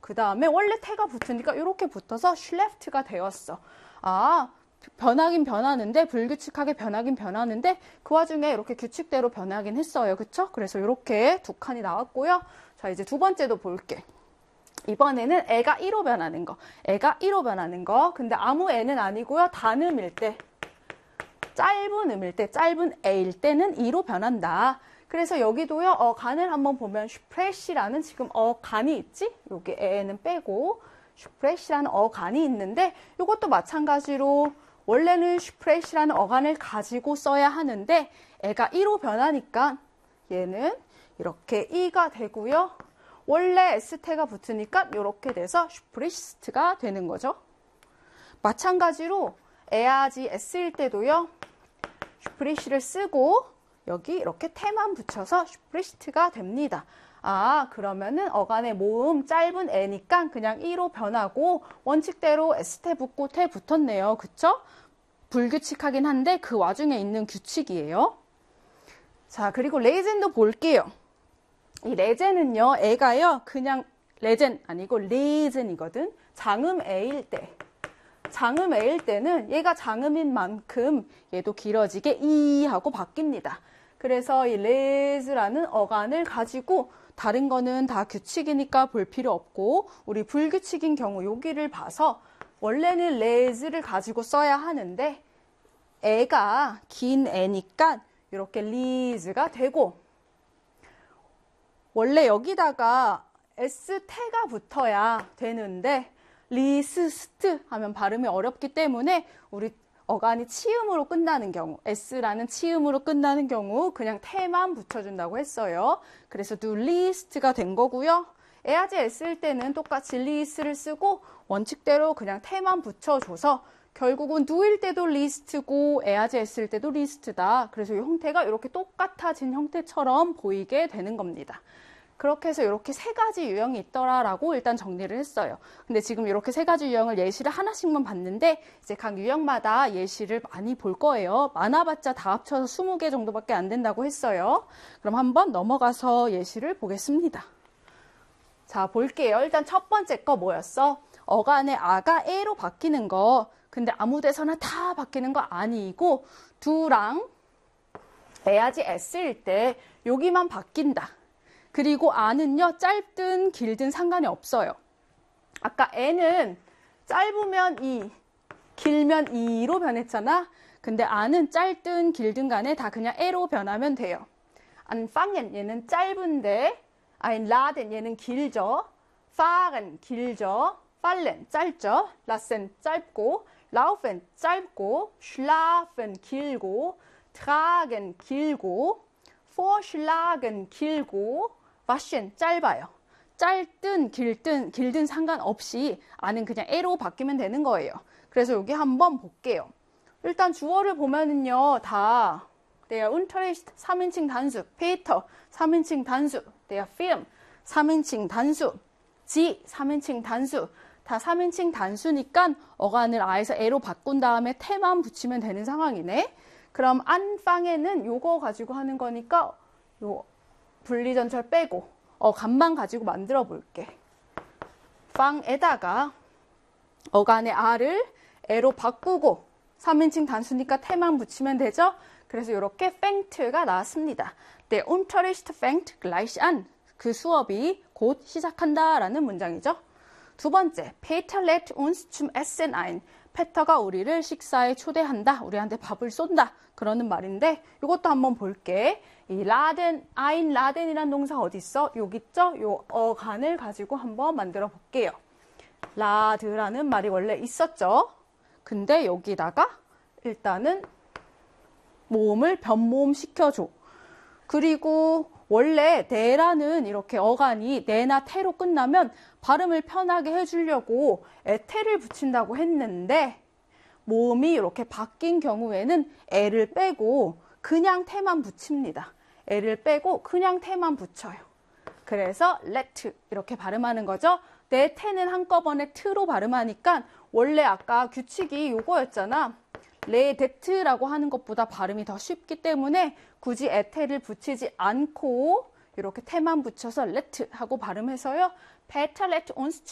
그 다음에 원래 태가 붙으니까 이렇게 붙어서 슐레프트가 되었어. 아, 변하긴 변하는데, 불규칙하게 변하긴 변하는데 그 와중에 이렇게 규칙대로 변하긴 했어요. 그쵸? 그래서 이렇게 두 칸이 나왔고요. 자, 이제 두 번째도 볼게. 이번에는 애가 1호 변하는 거. 애가 1호 변하는 거. 근데 아무 애는 아니고요. 단음일 때, 짧은 음일 때, 짧은 애일 때는 2로 변한다. 그래서 여기도요, 어간을 한번 보면 슈프레시라는 지금 어간이 있지? 여기 애는 빼고 슈프레시라는 어간이 있는데 이것도 마찬가지로 원래는 슈프레시라는 어간을 가지고 써야 하는데 애가 1호 변하니까 얘는 이렇게 이가 되고요. 원래 S태가 붙으니까 이렇게 돼서 슈프리시스트가 되는 거죠. 마찬가지로 애아지 S일 때도요. 슈프리시를 쓰고 여기 이렇게 태만 붙여서 슈프리시트가 됩니다. 아, 그러면은 어간의 모음 짧은 애니까 그냥 1호 변하고 원칙대로 S태 붙고 태 붙었네요. 그쵸? 불규칙하긴 한데 그 와중에 있는 규칙이에요. 자, 그리고 레젠도 볼게요. 이 레젠은요, 애가요, 그냥 레젠 아니고 레젠이거든. 장음 애일 때. 장음 애일 때는 얘가 장음인 만큼 얘도 길어지게 이 하고 바뀝니다. 그래서 이 레즈라는 어간을 가지고 다른 거는 다 규칙이니까 볼 필요 없고 우리 불규칙인 경우 여기를 봐서 원래는 레즈를 가지고 써야 하는데 애가 긴 애니까 이렇게 리즈가 되고 원래 여기다가 S태가 붙어야 되는데 리스스트 하면 발음이 어렵기 때문에 우리 어간이 치음으로 끝나는 경우, S라는 치음으로 끝나는 경우 그냥 태만 붙여준다고 했어요. 그래서 do least가 된 거고요. 애아지 S일 때는 똑같이 least를 쓰고 원칙대로 그냥 태만 붙여줘서 결국은 do일 때도 least고 애아지 S일 때도 least다. 그래서 이 형태가 이렇게 똑같아진 형태처럼 보이게 되는 겁니다. 그렇게 해서 이렇게 세 가지 유형이 있더라라고 일단 정리를 했어요. 근데 지금 이렇게 세 가지 유형을 예시를 하나씩만 봤는데 이제 각 유형마다 예시를 많이 볼 거예요. 많아봤자 다 합쳐서 20개 정도밖에 안 된다고 했어요. 그럼 한번 넘어가서 예시를 보겠습니다. 자, 볼게요. 일단 첫 번째 거 뭐였어? 어간의 아가 A로 바뀌는 거. 근데 아무 데서나 다 바뀌는 거 아니고 두랑 애아지 S일 때 여기만 바뀐다. 그리고 아는요, 짧든 길든 상관이 없어요. 아까 애는 짧으면 2, 길면 2로 변했잖아. 근데 아는 짧든 길든 간에 다 그냥 애로 변하면 돼요. 안팡엔 얘는 짧은데, 라덴 얘는 길죠. 파겐 길죠. 팔렌 짧죠. 라센 짧고, 라우펜 짧고, 슐라펜 길고, 트라겐 길고, 포슐라겐 길고, 와셴 짧아요. 짧든 길든 상관없이 아는 그냥 애로 바뀌면 되는 거예요. 그래서 여기 한번 볼게요. 일단 주어를 보면은요, 다 their interest 3인칭 단수, Peter 3인칭 단수, their film 3인칭 단수, G 3인칭 단수, 다 3인칭 단수니까 어간을 아에서 애로 바꾼 다음에 태만 붙이면 되는 상황이네. 그럼 안팡에는 요거 가지고 하는 거니까 요 분리전철 빼고 어간만 가지고 만들어 볼게. 팡에다가 어간의 아를 애로 바꾸고 3인칭 단수니까 태만 붙이면 되죠. 그래서 이렇게 팽트가 나왔습니다. Der Unterricht fängt gleich an. 그 수업이 곧 시작한다라는 문장이죠. 두 번째, Peter lädt uns zum Essen ein. 페터가 우리를 식사에 초대한다. 우리한테 밥을 쏜다. 그러는 말인데 이것도 한번 볼게. 이 라덴, 아인 라덴이란 동사 어디 있어? 여기 있죠? 요 어간을 가지고 한번 만들어 볼게요. 라드라는 말이 원래 있었죠. 근데 여기다가 일단은 모음을 변모음 시켜줘. 그리고 원래 네라는 이렇게 어간이 네나 태로 끝나면 발음을 편하게 해주려고 에테를 붙인다고 했는데 모음이 이렇게 바뀐 경우에는 애를 빼고 그냥 태만 붙입니다. 애를 빼고 그냥 태만 붙여요. 그래서 let 이렇게 발음하는 거죠. 내 태는 한꺼번에 트로 발음하니까 원래 아까 규칙이 요거였잖아. 레데트라고 하는 것보다 발음이 더 쉽기 때문에 굳이 에테를 붙이지 않고 이렇게 태만 붙여서 let 하고 발음해서요. Peter lädt uns